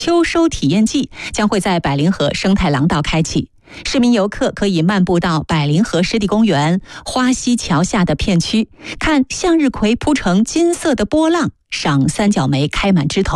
秋收体验季将会在百灵河生态廊道开启，市民游客可以漫步到百灵河湿地公园、花溪桥下的片区，看向日葵铺成金色的波浪，赏三角梅开满枝头。